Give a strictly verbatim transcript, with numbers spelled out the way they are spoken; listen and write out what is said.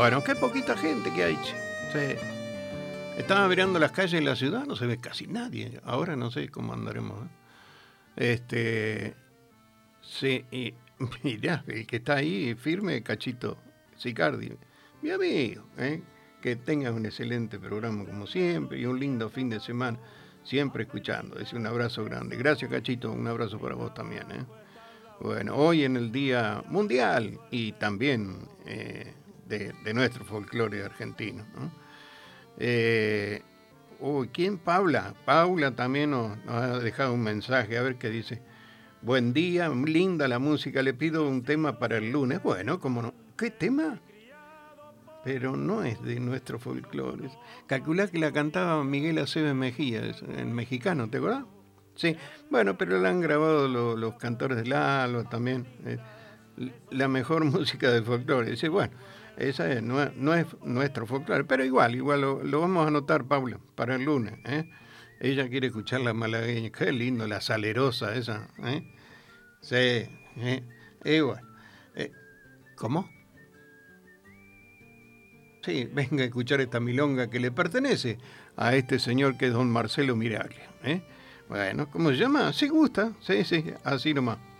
Bueno, qué poquita gente que hay. Sí. Estaba mirando las calles de la ciudad, no se ve casi nadie. Ahora no sé cómo andaremos. ¿eh? Este, sí, y mirá, el que está ahí firme, Cachito Sicardi, mi amigo, ¿eh? Que tengas un excelente programa como siempre y un lindo fin de semana, siempre escuchando. Es un abrazo grande. Gracias, Cachito, un abrazo para vos también. ¿eh? Bueno, hoy en el Día Mundial y también eh, de, de nuestro folclore argentino, ¿no? Eh, uy, ¿quién? Paula. Paula también nos, nos ha dejado un mensaje, a ver qué dice. Buen día, linda la música, le pido un tema para el lunes. Bueno, ¿cómo no? ¿Qué tema? Pero no es de nuestro folclore. Calculá que la cantaba Miguel Aceves Mejía, el mexicano, ¿te acordás? Sí, bueno, pero la han grabado lo, los cantores del Alba también. Eh, la mejor música del folclore. Dice, bueno, esa es, no, es, no es nuestro folclore, pero igual, igual lo, lo vamos a anotar, Paula, para el lunes. ¿eh? Ella quiere escuchar la malagueña. Qué lindo, la salerosa esa. ¿eh? Sí, ¿eh? igual. Eh, ¿Cómo? Sí, venga a escuchar esta milonga que le pertenece a este señor que es don Marcelo Miraglia. ¿eh? Bueno, ¿cómo se llama? Sí, gusta. Sí, sí, así nomás.